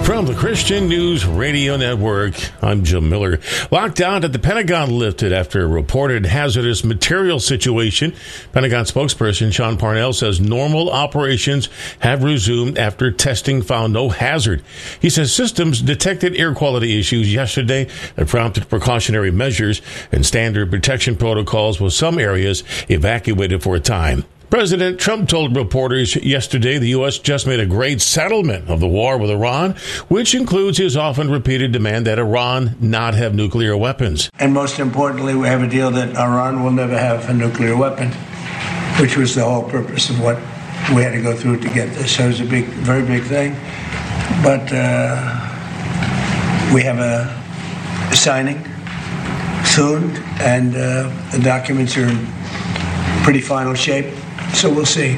From the Christian News Radio Network, I'm Jim Miller. Lockdown at the Pentagon lifted after a reported hazardous material situation. Pentagon spokesperson Sean Parnell says normal operations have resumed after testing found no hazard. He says systems detected air quality issues yesterday that prompted precautionary measures and standard protection protocols, with some areas evacuated for a time. President Trump told reporters yesterday the U.S. just made a great settlement of the war with Iran, which includes his often repeated demand that Iran not have nuclear weapons. And most importantly, we have a deal that Iran will never have a nuclear weapon, which was the whole purpose of what we had to go through to get this. So it was a very big thing. But we have a signing soon, and the documents are in pretty final shape. So we'll see.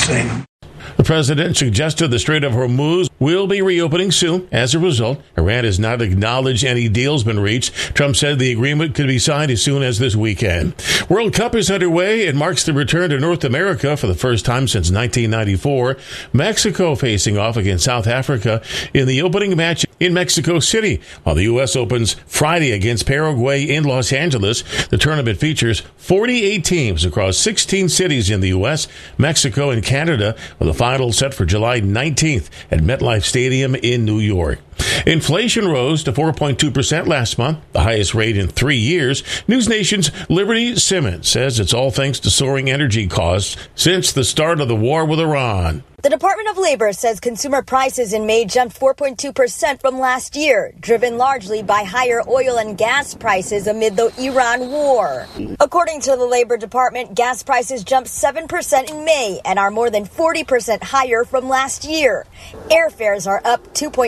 The president suggested the Strait of Hormuz will be reopening soon. As a result, Iran has not acknowledged any deals been reached. Trump said the agreement could be signed as soon as this weekend. World Cup is underway. It marks the return to North America for the first time since 1994. Mexico facing off against South Africa in the opening match in Mexico City, while the U.S. opens Friday against Paraguay in Los Angeles. The tournament features 48 teams across 16 cities in the U.S., Mexico, and Canada, with a final set for July 19th at MetLife Stadium in New York. Inflation rose to 4.2% last month, the highest rate in 3 years. News Nation's Liberty Simmons says it's all thanks to soaring energy costs since the start of the war with Iran. The Department of Labor says consumer prices in May jumped 4.2% from last year, driven largely by higher oil and gas prices amid the Iran war. According to the Labor Department, gas prices jumped 7% in May and are more than 40% higher from last year. Airfares are up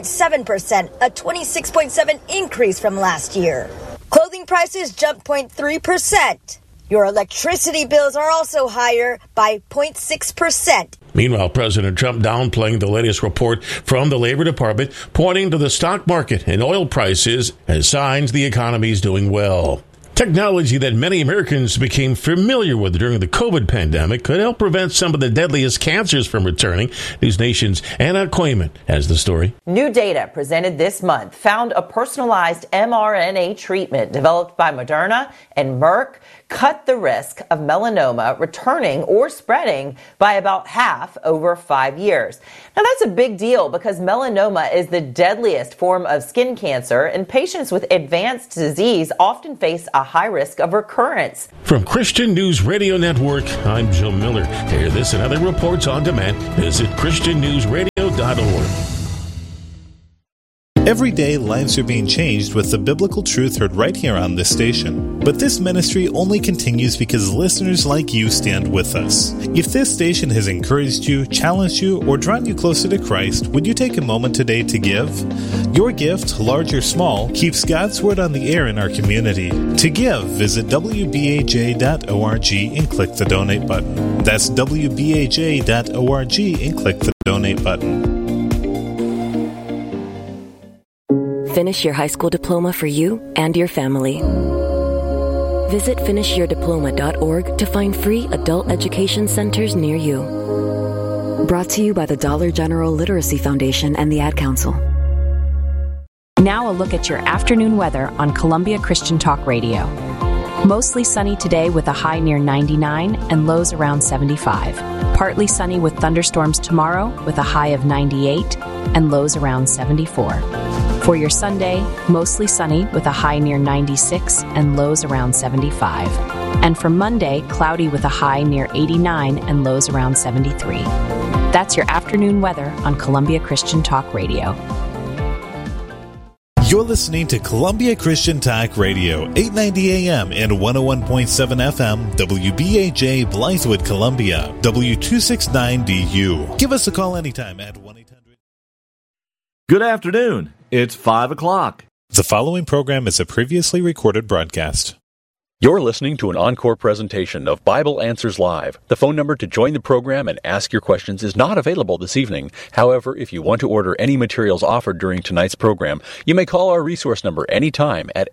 2.7%, a 26.7% increase from last year. Clothing prices jumped 0.3%. Your electricity bills are also higher by 0.6%. Meanwhile, President Trump downplaying the latest report from the Labor Department, pointing to the stock market and oil prices as signs the economy is doing well. Technology that many Americans became familiar with during the COVID pandemic could help prevent some of the deadliest cancers from returning. News Nation's Anna Koyman has the story. New data presented this month found a personalized mRNA treatment developed by Moderna and Merck cut the risk of melanoma returning or spreading by about half over 5 years. Now, that's a big deal because melanoma is the deadliest form of skin cancer, and patients with advanced disease often face a high risk of recurrence. From Christian News Radio Network, I'm Joe Miller. To hear this and other reports on demand, visit ChristianNewsRadio.org. Every day, lives are being changed with the biblical truth heard right here on this station. But this ministry only continues because listeners like you stand with us. If this station has encouraged you, challenged you, or drawn you closer to Christ, would you take a moment today to give? Your gift, large or small, keeps God's Word on the air in our community. To give, visit WBAJ.org and click the donate button. That's WBAJ.org and click the donate button. Finish your high school diploma for you and your family. Visit finishyourdiploma.org to find free adult education centers near you. Brought to you by the Dollar General Literacy Foundation and the Ad Council. Now a look at your afternoon weather on Columbia Christian Talk Radio. Mostly sunny today with a high near 99 and lows around 75. Partly sunny with thunderstorms tomorrow with a high of 98 and lows around 74. For your Sunday, mostly sunny with a high near 96 and lows around 75. And for Monday, cloudy with a high near 89 and lows around 73. That's your afternoon weather on Columbia Christian Talk Radio. You're listening to Columbia Christian Talk Radio, 890 AM and 101.7 FM, WBAJ, Blythewood, Columbia, W269DU. Give us a call anytime at 1-800. Good afternoon. It's 5 o'clock. The following program is a previously recorded broadcast. You're listening to an encore presentation of Bible Answers Live. The phone number to join the program and ask your questions is not available this evening. However, if you want to order any materials offered during tonight's program, you may call our resource number anytime at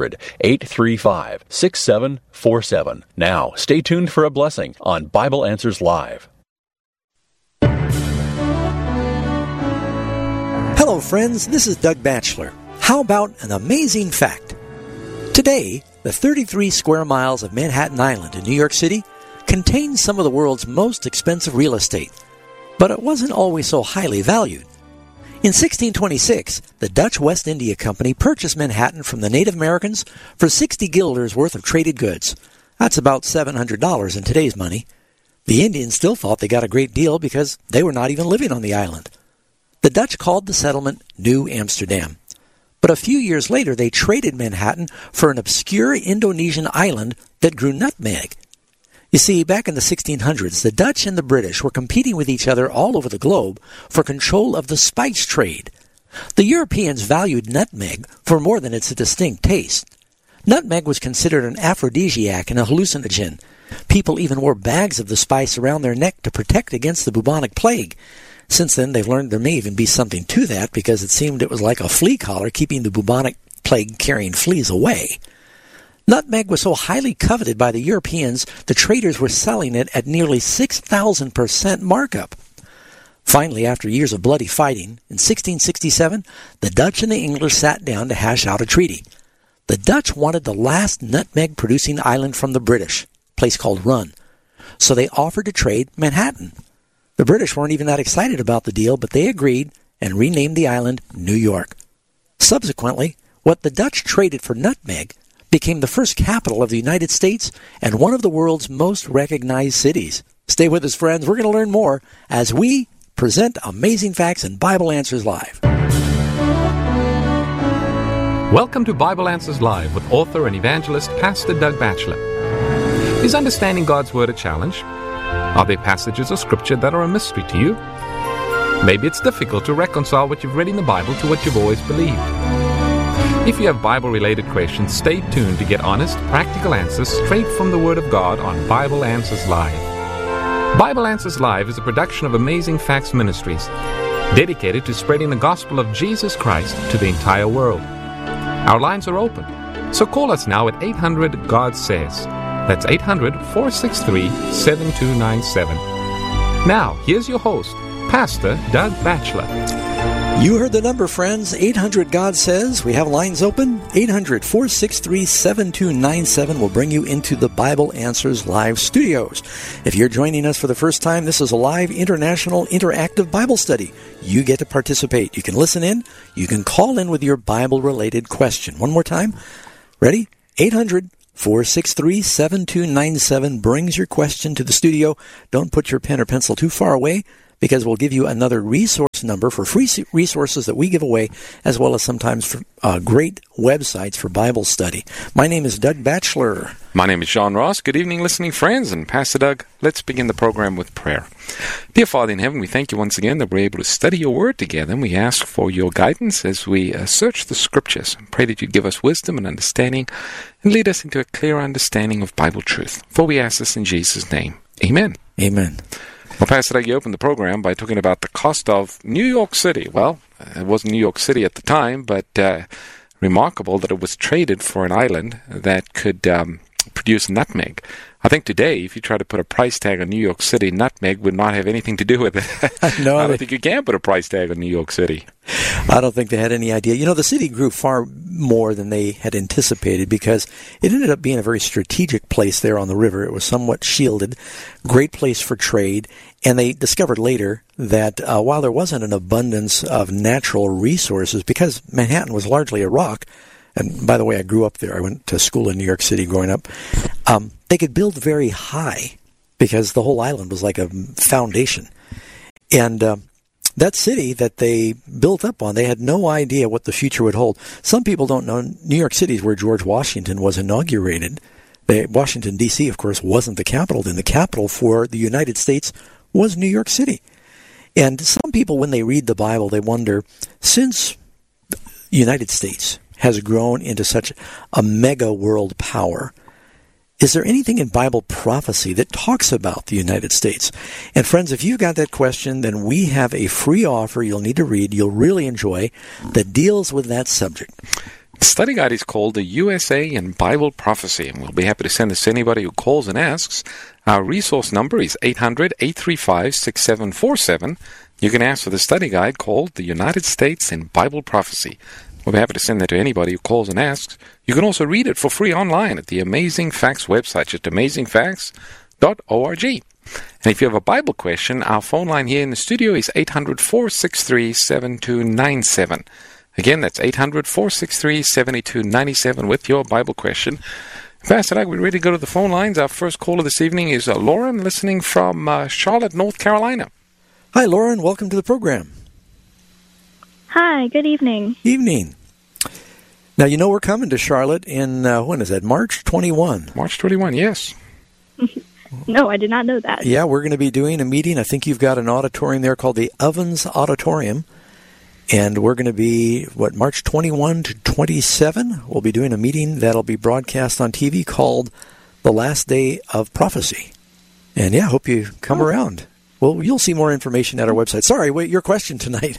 800-835-6747. Now, stay tuned for a blessing on Bible Answers Live. Hello, friends. This is Doug Batchelor. How about an amazing fact? Today, the 33 square miles of Manhattan Island in New York City contains some of the world's most expensive real estate, but it wasn't always so highly valued. In 1626, the Dutch West India Company purchased Manhattan from the Native Americans for 60 guilders worth of traded goods. That's about $700 in today's money. The Indians still thought they got a great deal because they were not even living on the island. The Dutch called the settlement New Amsterdam. But a few years later, they traded Manhattan for an obscure Indonesian island that grew nutmeg. You see, back in the 1600s, the Dutch and the British were competing with each other all over the globe for control of the spice trade. The Europeans valued nutmeg for more than its distinct taste. Nutmeg was considered an aphrodisiac and a hallucinogen. People even wore bags of the spice around their neck to protect against the bubonic plague. Since then, they've learned there may even be something to that because it seemed it was like a flea collar keeping the bubonic plague-carrying fleas away. Nutmeg was so highly coveted by the Europeans, the traders were selling it at nearly 6,000% markup. Finally, after years of bloody fighting, in 1667, the Dutch and the English sat down to hash out a treaty. The Dutch wanted the last nutmeg-producing island from the British, a place called Run, so they offered to trade Manhattan. The British weren't even that excited about the deal, but they agreed and renamed the island New York. Subsequently, what the Dutch traded for nutmeg became the first capital of the United States and one of the world's most recognized cities. Stay with us, friends. We're going to learn more as we present Amazing Facts and Bible Answers Live. Welcome to Bible Answers Live with author and evangelist Pastor Doug Batchelor. Is understanding God's Word a challenge? Are there passages of Scripture that are a mystery to you? Maybe it's difficult to reconcile what you've read in the Bible to what you've always believed. If you have Bible-related questions, stay tuned to get honest, practical answers straight from the Word of God on Bible Answers Live. Bible Answers Live is a production of Amazing Facts Ministries, dedicated to spreading the gospel of Jesus Christ to the entire world. Our lines are open, so call us now at 800-GOD-SAYS. That's 800-463-7297. Now, here's your host, Pastor Doug Batchelor. You heard the number, friends. 800-GOD-SAYS. We have lines open. 800-463-7297 will bring you into the Bible Answers Live studios. If you're joining us for the first time, this is a live international interactive Bible study. You get to participate. You can listen in. You can call in with your Bible-related question. One more time. Ready? 800-463-7297 brings your question to the studio. Don't put your pen or pencil too far away, because we'll give you another resource number for free resources that we give away, as well as sometimes for great websites for Bible study. My name is Doug Batchelor. My name is John Ross. Good evening, listening friends. And Pastor Doug, let's begin the program with prayer. Dear Father in heaven, we thank you once again that we're able to study your word together, and we ask for your guidance as we search the scriptures. And pray that you give us wisdom and understanding and lead us into a clear understanding of Bible truth. For we ask this in Jesus' name. Amen. Amen. Well, Pastor Doug, you opened the program by talking about the cost of New York City. Well, it wasn't New York City at the time, but remarkable that it was traded for an island that could produce nutmeg. I think today, if you try to put a price tag on New York City, nutmeg would not have anything to do with it. No, I don't think you can put a price tag on New York City. I don't think they had any idea. You know, the city grew far more than they had anticipated because it ended up being a very strategic place there on the river. It was somewhat shielded, great place for trade, and they discovered later that while there wasn't an abundance of natural resources, because Manhattan was largely a rock, and by the way, I grew up there. I went to school in New York City growing up. They could build very high because the whole island was like a foundation. And that city that they built up on, they had no idea what the future would hold. Some people don't know New York City is where George Washington was inaugurated. Washington, D.C., of course, wasn't the capital. Then the capital for the United States was New York City. And some people, when they read the Bible, they wonder, since the United States has grown into such a mega world power, is there anything in Bible prophecy that talks about the United States? And friends, if you've got that question, then we have a free offer you'll need to read, you'll really enjoy, that deals with that subject. The study guide is called The USA in Bible Prophecy, and we'll be happy to send this to anybody who calls and asks. Our resource number is 800-835-6747. you can ask for the study guide called The United States in Bible Prophecy. We'll be happy to send that to anybody who calls and asks. You can also read it for free online at the Amazing Facts website, just amazingfacts.org. And if you have a Bible question, our phone line here in the studio is 800-463-7297. Again, that's 800-463-7297 with your Bible question. Pastor Doug, we're ready to go to the phone lines. Our first caller this evening is Lauren, listening from Charlotte, North Carolina. Hi, Lauren. Welcome to the program. Hi, good evening. Evening. Now, you know we're coming to Charlotte in, when is that, March 21? March 21, yes. No, I did not know that. Yeah, we're going to be doing a meeting. I think you've got an auditorium there called the Ovens Auditorium. And we're going to be, March 21 to 27? We'll be doing a meeting that'll be broadcast on TV called The Last Day of Prophecy. And yeah, hope you come around. Well, you'll see more information at our website. Sorry, wait, your question tonight.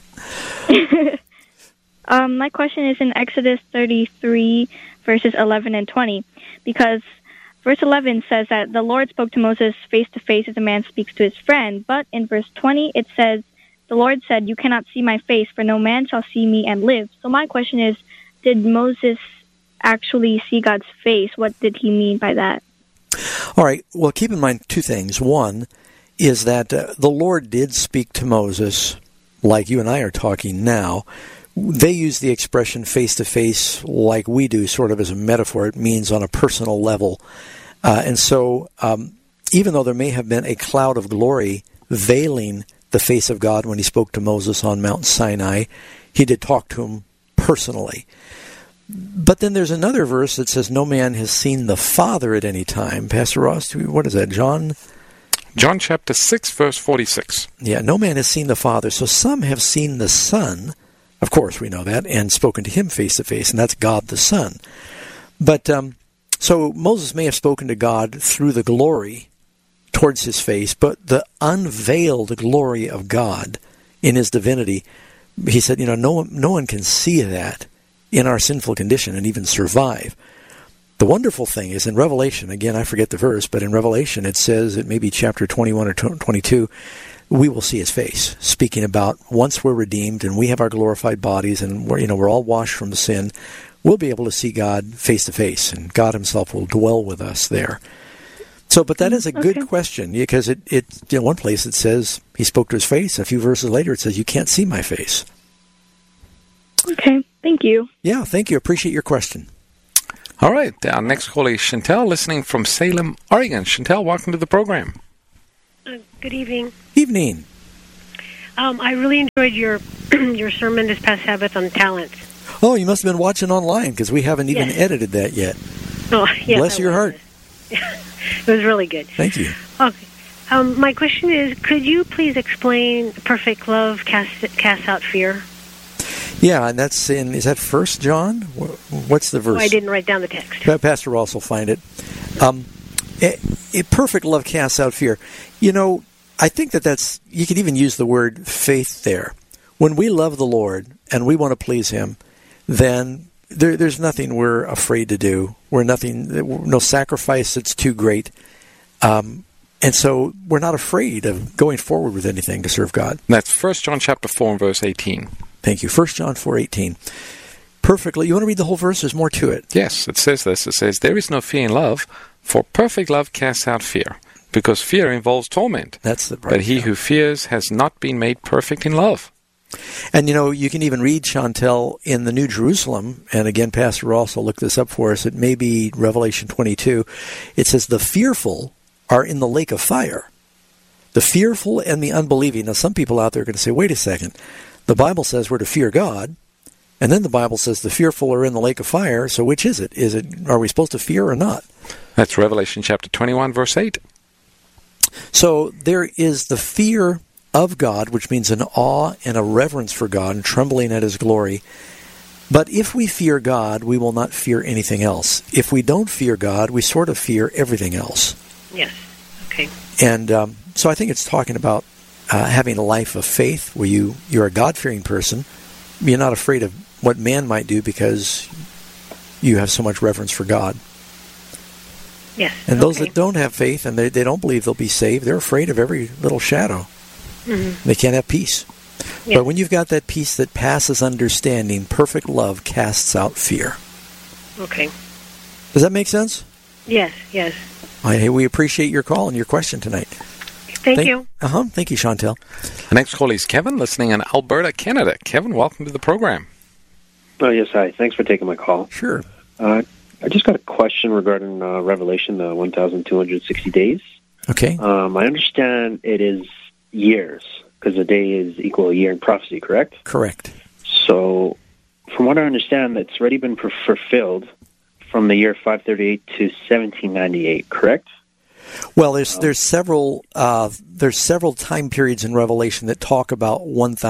My question is in Exodus 33, verses 11 and 20, because verse 11 says that the Lord spoke to Moses face to face as a man speaks to his friend, but in verse 20 it says, the Lord said, you cannot see my face, for no man shall see me and live. So my question is, did Moses actually see God's face? What did he mean by that? All right, well, keep in mind two things. One is that the Lord did speak to Moses like you and I are talking now. They use the expression face-to-face like we do, sort of as a metaphor. It means on a personal level. And so even though there may have been a cloud of glory veiling the face of God when he spoke to Moses on Mount Sinai, he did talk to him personally. But then there's another verse that says, no man has seen the Father at any time. Pastor Ross, what is that, John chapter 6, verse 46. Yeah, no man has seen the Father. So some have seen the Son, of course we know that, and spoken to him face to face, and that's God the Son. But so Moses may have spoken to God through the glory towards his face, but the unveiled glory of God in his divinity, he said, no one can see that in our sinful condition and even survive. The wonderful thing is in Revelation, again, I forget the verse, but in Revelation it says, it may be chapter 21 or 22, we will see his face, speaking about once we're redeemed and we have our glorified bodies and we're all washed from sin, we'll be able to see God face to face, and God himself will dwell with us there. So, but that is a good question, because one place it says he spoke to his face. A few verses later it says, you can't see my face. Okay, thank you. Yeah, thank you. Appreciate your question. All right, our next caller is Chantel, listening from Salem, Oregon. Chantel, welcome to the program. Good evening. Evening. I really enjoyed your your sermon this past Sabbath on talents. Oh, you must have been watching online, because we haven't even edited that yet. Oh, yes. Bless your heart. It was really good. Thank you. Okay. My question is, could you please explain perfect love casts out fear? Yeah, and that's is that 1 John? What's the verse? Oh, I didn't write down the text. Pastor Ross will find it. Perfect love casts out fear. I think that's, you could even use the word faith there. When we love the Lord and we want to please him, then there's nothing we're afraid to do. No sacrifice that's too great. And so we're not afraid of going forward with anything to serve God. That's 1 John chapter 4 and verse 18. Thank you. 1 John 4:18. Perfectly. You want to read the whole verse? There's more to it. Yes, it says this. It says, there is no fear in love, for perfect love casts out fear, because fear involves torment. That's the right. But he who fears has not been made perfect in love. And, you can even read, Chantel, in the New Jerusalem, and again, Pastor Ross will look this up for us. It may be Revelation 22. It says, the fearful are in the lake of fire. The fearful and the unbelieving. Now, some people out there are going to say, wait a second. The Bible says we're to fear God, and then the Bible says the fearful are in the lake of fire, so which is it? Are we supposed to fear or not? That's Revelation chapter 21, verse 8. So there is the fear of God, which means an awe and a reverence for God and trembling at his glory. But if we fear God, we will not fear anything else. If we don't fear God, we sort of fear everything else. Yes. Okay. And so I think it's talking about having a life of faith where you're a God-fearing person. You're not afraid of what man might do because you have so much reverence for God. Yes. And those that don't have faith and they don't believe they'll be saved, they're afraid of every little shadow. Mm-hmm. They can't have peace. Yeah. But when you've got that peace that passes understanding, perfect love casts out fear. Okay. Does that make sense? Yes, yes. We appreciate your call and your question tonight. Thank you. Thank you, Chantel. The next call is Kevin, listening in Alberta, Canada. Kevin, welcome to the program. Oh, yes, hi. Thanks for taking my call. Sure. I just got a question regarding Revelation, the 1,260 days. Okay. I understand it is years, because a day is equal a year in prophecy, correct? Correct. So, from what I understand, it's already been fulfilled from the year 538 to 1798, correct? Well, there's several time periods in Revelation that talk about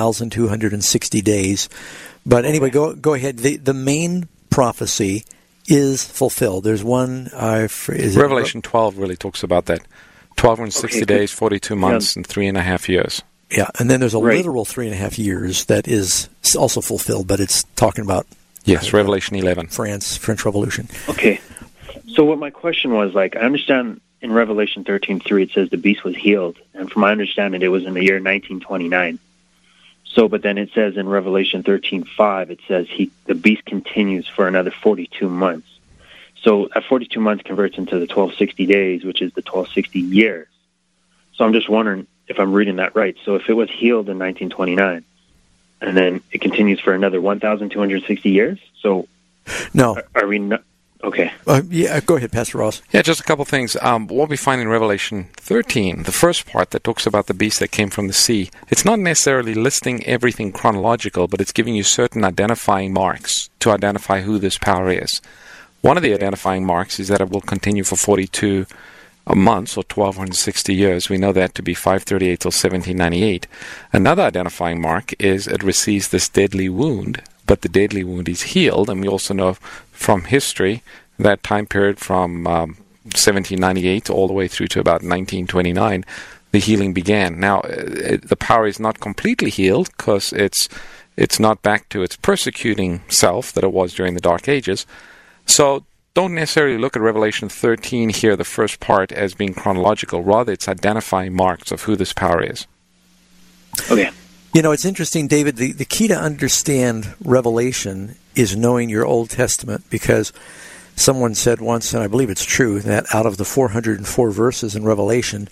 1,260 days. But anyway, go ahead. The main prophecy is fulfilled. There's one. Revelation 12 really talks about that. 1260 days, 42 months, and 3.5 years. Yeah, and then there's a literal 3.5 years that is also fulfilled, but it's talking about Revelation 11, French Revolution. Okay. So what my question was, I understand in Revelation 13:3 it says the beast was healed, and from my understanding it was in the year 1929. So, but then it says in Revelation 13:5 it says the beast continues for another 42 months. So at 42 months converts into the 1260 days, which is the 1260 years. So I'm just wondering if I'm reading that right. So if it was healed in 1929, and then it continues for another 1,260 years, so no, are we not? Okay. Go ahead, Pastor Ross. Yeah, just a couple things. What we find in Revelation 13, the first part that talks about the beast that came from the sea, it's not necessarily listing everything chronological, but it's giving you certain identifying marks to identify who this power is. One of the identifying marks is that it will continue for 42 months, or 1,260 years. We know that to be 538 till 1798. Another identifying mark is it receives this deadly wound, but the deadly wound is healed, and we also know from history that time period from 1798 all the way through to about 1929, the healing began. Now, the power is not completely healed because it's not back to its persecuting self that it was during the Dark Ages. So don't necessarily look at Revelation 13 here, the first part, as being chronological. Rather, it's identifying marks of who this power is. Okay. You know, it's interesting, David, the key to understand Revelation is knowing your Old Testament, because someone said once, and I believe it's true, that out of the 404 verses in Revelation,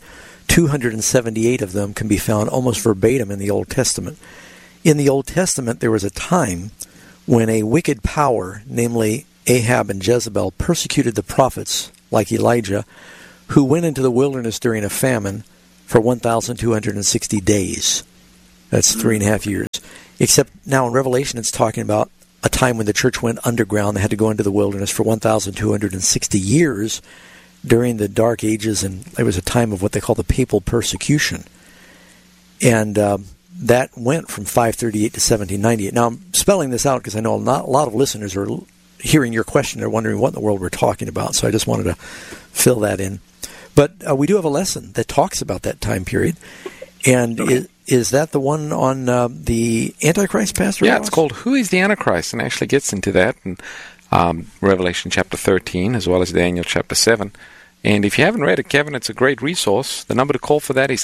278 of them can be found almost verbatim in the Old Testament. In the Old Testament, there was a time when a wicked power, namely Ahab and Jezebel, persecuted the prophets, like Elijah, who went into the wilderness during a famine for 1,260 days. That's 3.5 years. Except now in Revelation it's talking about a time when the church went underground. They had to go into the wilderness for 1,260 years during the Dark Ages, and it was a time of what they call the papal persecution. And that went from 538 to 1798. Now I'm spelling this out because I know a lot of listeners are hearing your question. They're wondering what in the world we're talking about, so I just wanted to fill that in. But we do have a lesson that talks about that time period. And is that the one on the Antichrist, Pastor Ross? It's called Who is the Antichrist? And actually gets into that in Revelation chapter 13 as well as Daniel chapter 7. And if you haven't read it, Kevin, it's a great resource. The number to call for that is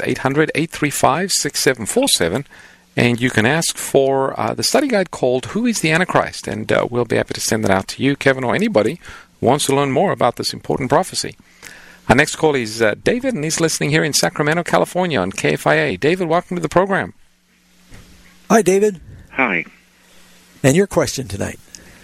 800-835-6747. And you can ask for the study guide called Who is the Antichrist? And we'll be happy to send that out to you, Kevin, or anybody who wants to learn more about this important prophecy. Our next call is David, and he's listening here in Sacramento, California on KFIA. David, welcome to the program. Hi, David. Hi. And your question tonight.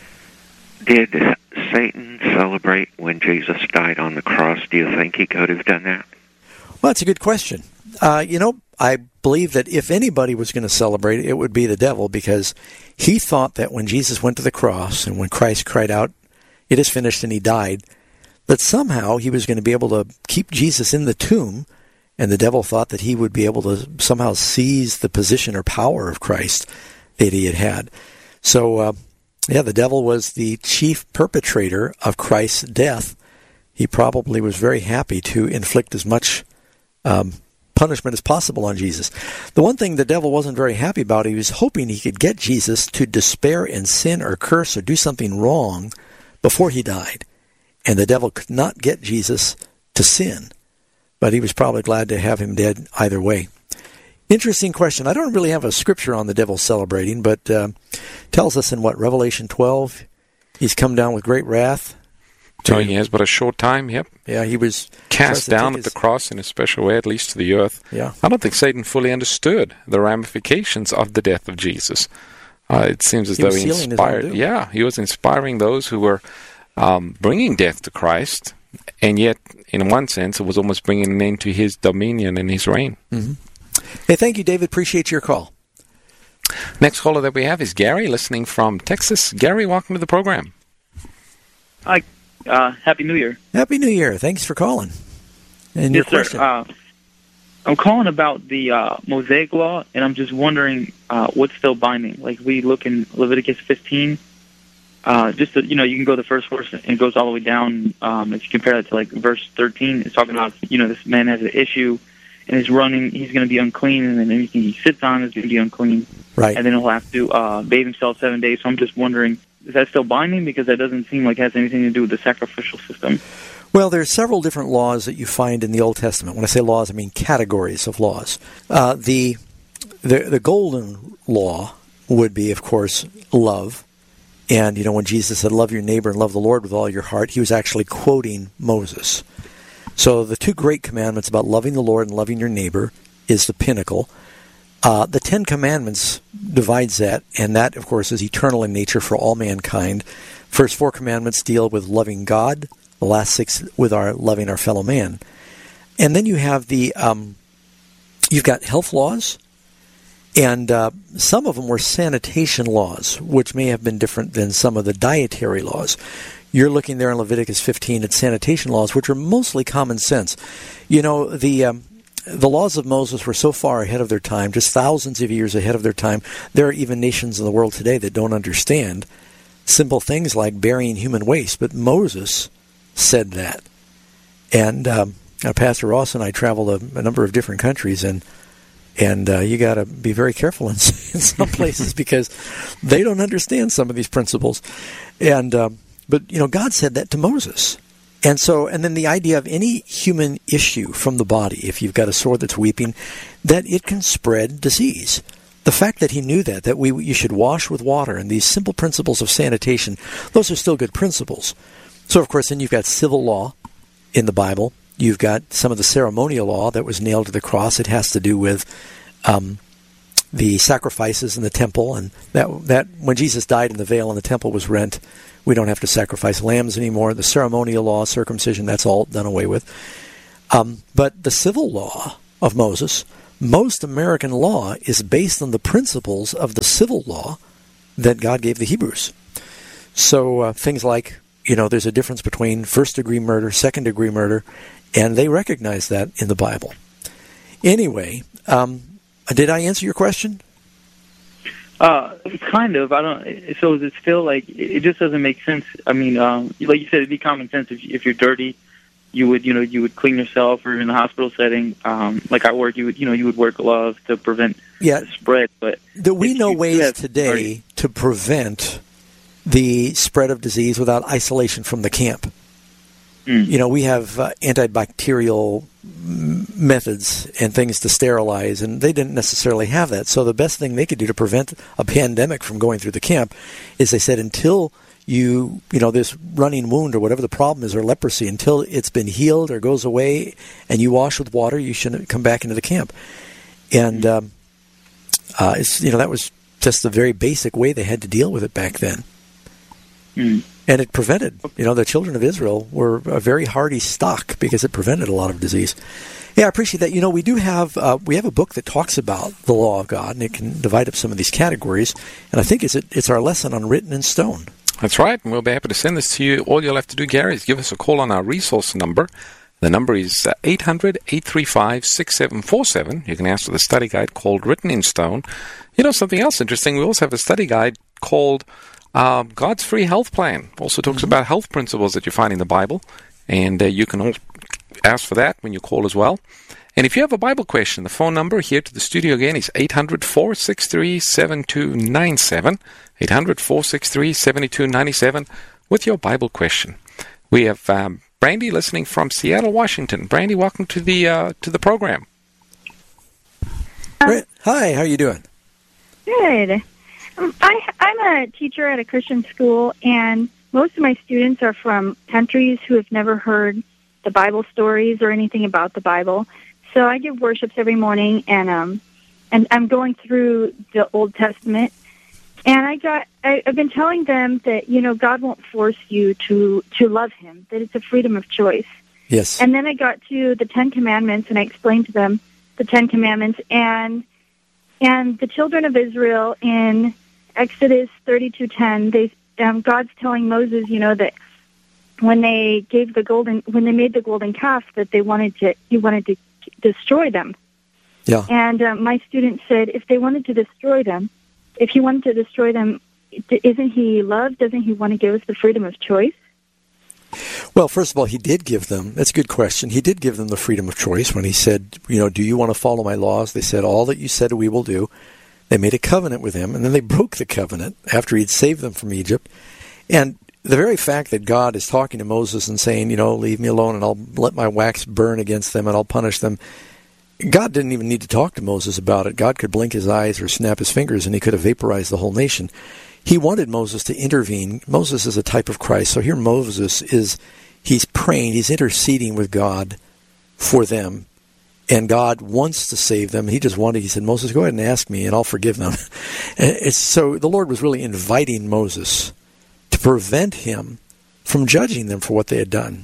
Did Satan celebrate when Jesus died on the cross? Do you think he could have done that? Well, that's a good question. I believe that if anybody was going to celebrate, it would be the devil, because he thought that when Jesus went to the cross and when Christ cried out, "It is finished," and he died, that somehow he was going to be able to keep Jesus in the tomb, and the devil thought that he would be able to somehow seize the position or power of Christ that he had. So, the devil was the chief perpetrator of Christ's death. He probably was very happy to inflict as much punishment as possible on Jesus. The one thing the devil wasn't very happy about, he was hoping he could get Jesus to despair and sin or curse or do something wrong before he died. And the devil could not get Jesus to sin, but he was probably glad to have him dead either way. Interesting question. I don't really have a scripture on the devil celebrating, but tells us in Revelation 12, he's come down with great wrath. So he has but a short time, yep. Yeah, he was cast down at the cross in a special way, at least to the earth. Yeah. I don't think Satan fully understood the ramifications of the death of Jesus. It seems as though he inspired. Yeah, he was inspiring those who were bringing death to Christ, and yet, in one sense, it was almost bringing an end to his dominion and his reign. Mm-hmm. Hey, thank you, David. Appreciate your call. Next caller that we have is Gary, listening from Texas. Gary, welcome to the program. Hi. Happy New Year. Happy New Year. Thanks for calling. And your question? Sir. I'm calling about the Mosaic Law, and I'm just wondering what's still binding. Like, we look in Leviticus 15, you can go the first verse, and it goes all the way down. If you compare that to, verse 13, it's talking about, this man has an issue, and he's going to be unclean, and then anything he sits on is going to be unclean. Right. And then he'll have to bathe himself 7 days. So I'm just wondering, is that still binding? Because that doesn't seem like it has anything to do with the sacrificial system. Well, there's several different laws that you find in the Old Testament. When I say laws, I mean categories of laws. The golden law would be, of course, love. And, when Jesus said, love your neighbor and love the Lord with all your heart, he was actually quoting Moses. So the two great commandments about loving the Lord and loving your neighbor is the pinnacle. The Ten Commandments divides that, and that, of course, is eternal in nature for all mankind. First 4 commandments deal with loving God, the last 6 with loving our fellow man. And then you have you've got health laws, and some of them were sanitation laws, which may have been different than some of the dietary laws. You're looking there in Leviticus 15 at sanitation laws, which are mostly common sense. The laws of Moses were so far ahead of their time, just thousands of years ahead of their time. There are even nations in the world today that don't understand simple things like burying human waste, but Moses said that. And Pastor Ross and I traveled a number of different countries, and you got to be very careful in some places because they don't understand some of these principles. But God said that to Moses. And then the idea of any human issue from the body, if you've got a sore that's weeping, that it can spread disease. The fact that he knew that you should wash with water, and these simple principles of sanitation, those are still good principles. So, of course, then you've got civil law in the Bible. You've got some of the ceremonial law that was nailed to the cross. It has to do with the sacrifices in the temple, and that when Jesus died and the veil in the temple was rent, we don't have to sacrifice lambs anymore. The ceremonial law, circumcision, that's all done away with. But the civil law of Moses, most American law is based on the principles of the civil law that God gave the Hebrews. So things like, there's a difference between first-degree murder, second-degree murder, and they recognize that in the Bible. Anyway, did I answer your question? Kind of. I don't. So is it still it just doesn't make sense? I mean, like you said, it'd be common sense if you're dirty, you would clean yourself, or in the hospital setting, like at work, you would wear gloves to prevent the spread. But we know ways today to prevent the spread of disease without isolation from the camp. We have antibacterial methods and things to sterilize, and they didn't necessarily have that. So the best thing they could do to prevent a pandemic from going through the camp is they said until this running wound or whatever the problem is, or leprosy, until it's been healed or goes away and you wash with water, you shouldn't come back into the camp. And that was just the very basic way they had to deal with it back then. And it prevented, the children of Israel were a very hardy stock because it prevented a lot of disease. Yeah, I appreciate that. We do have we have a book that talks about the law of God, and it can divide up some of these categories. And I think it's our lesson on Written in Stone. That's right, and we'll be happy to send this to you. All you'll have to do, Gary, is give us a call on our resource number. The number is 800-835-6747. You can ask for the study guide called Written in Stone. Something else interesting, we also have a study guide called God's Free Health Plan. Also talks about health principles that you find in the Bible, and you can ask for that when you call as well. And if you have a Bible question, the phone number here to the studio again is 800-463-7297, 800-463-7297 with your Bible question. We have Brandy listening from Seattle, Washington. Brandy, welcome to the program. Hi, how are you doing? Good. I'm a teacher at a Christian school, and most of my students are from countries who have never heard the Bible stories or anything about the Bible. So I give worships every morning, and I'm going through the Old Testament. And I've been telling them that, God won't force you to love Him, that it's a freedom of choice. Yes. And then I got to the Ten Commandments, and I explained to them the Ten Commandments, and the children of Israel in Exodus 32:10, God's telling Moses, that when they made the golden calf, that he wanted to destroy them. Yeah. And my student said, if he wanted to destroy them, isn't He love? Doesn't He want to give us the freedom of choice? Well, first of all, He did give them, that's a good question, He did give them the freedom of choice when He said, do you want to follow my laws? They said, all that you said we will do. They made a covenant with Him, and then they broke the covenant after He'd saved them from Egypt. And the very fact that God is talking to Moses and saying, leave me alone and I'll let my wax burn against them and I'll punish them, God didn't even need to talk to Moses about it. God could blink His eyes or snap His fingers and He could have vaporized the whole nation. He wanted Moses to intervene. Moses is a type of Christ. So here Moses he's praying, he's interceding with God for them. And God wants to save them. He said, Moses, go ahead and ask me and I'll forgive them. So the Lord was really inviting Moses to prevent him from judging them for what they had done.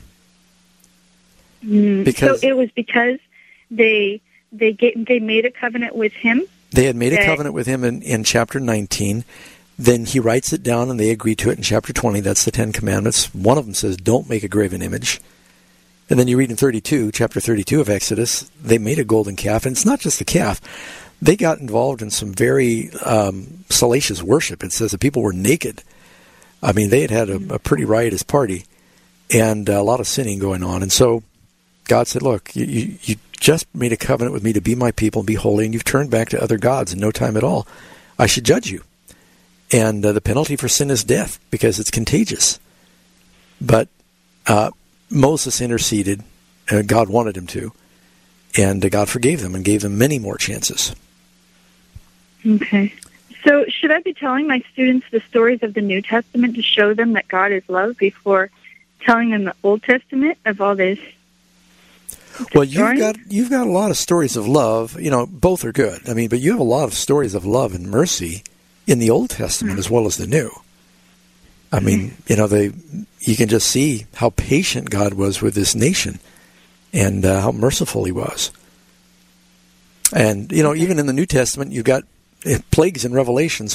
So it was because they made a covenant with Him? They had made a covenant with Him in chapter 19. Then He writes it down and they agree to it in chapter 20. That's the Ten Commandments. One of them says, don't make a graven image. And then you read in chapter 32 of Exodus, they made a golden calf. And it's not just the calf. They got involved in some very salacious worship. It says the people were naked. I mean, they had a pretty riotous party and a lot of sinning going on. And so God said, look, you just made a covenant with me to be my people and be holy, and you've turned back to other gods in no time at all. I should judge you. And the penalty for sin is death because it's contagious. But Moses interceded, God wanted him to, and God forgave them and gave them many more chances. Okay. So should I be telling my students the stories of the New Testament to show them that God is love before telling them the Old Testament of all this? Well, you've got a lot of stories of love. Both are good. I mean, but you have a lot of stories of love and mercy in the Old Testament as well as the New. I mean, you can just see how patient God was with this nation and how merciful He was. And, even in the New Testament, you've got plagues in Revelation, so